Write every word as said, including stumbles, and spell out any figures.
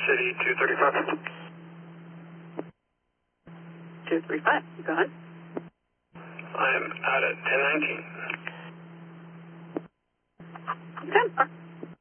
City two thirty-five. two thirty-five, go ahead. I'm out at ten nineteen.